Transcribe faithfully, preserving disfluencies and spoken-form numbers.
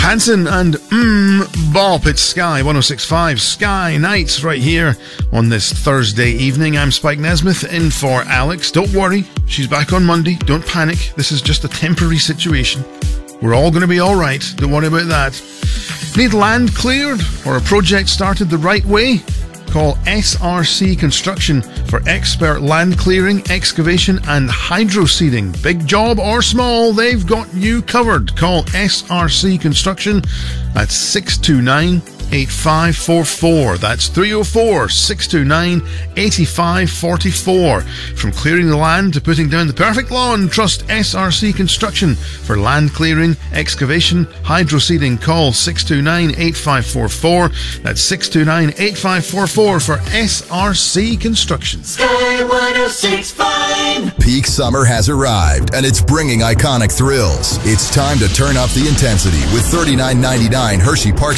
Hanson and Mmm Bop. It's Sky one oh six point five, Sky Nights, right here on this Thursday evening. I'm Spike Nesmith, in for Alex. Don't worry, she's back on Monday. Don't panic. This is just a temporary situation. We're all going to be alright. Don't worry about that. Need land cleared or a project started the right way? Call S R C Construction for expert land clearing, excavation and hydro seeding. Big job or small, they've got you covered. Call S R C Construction at six two nine, eight five four four. That's three oh four, six two nine, eight five four four. From clearing the land to putting down the perfect lawn, trust S R C Construction for land clearing, excavation, hydro seeding. Call six two nine, eight five four four. That's six two nine, eight five four four for S R C Construction. Sky one oh six point five. Peak summer has arrived, and it's bringing iconic thrills. It's time to turn up the intensity with thirty-nine ninety-nine Hershey Park